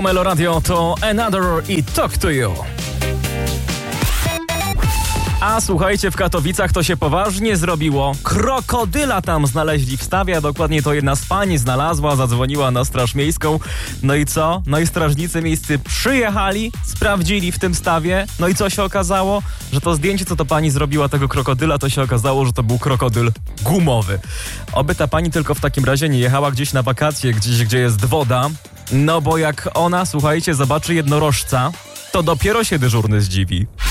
Meloradio to Another i Talk to You. A słuchajcie, w Katowicach to się poważnie zrobiło. Krokodyla tam znaleźli w stawie, a dokładnie to jedna z pań znalazła, zadzwoniła na Straż Miejską. No i co? No i strażnicy miejscy przyjechali, sprawdzili w tym stawie. No i co się okazało? Że to zdjęcie, co to pani zrobiła tego krokodyla, to się okazało, że to był krokodyl gumowy. Oby ta pani tylko w takim razie nie jechała gdzieś na wakacje, gdzie jest woda. No bo jak ona, słuchajcie, zobaczy jednorożca, to dopiero się dyżurny zdziwi.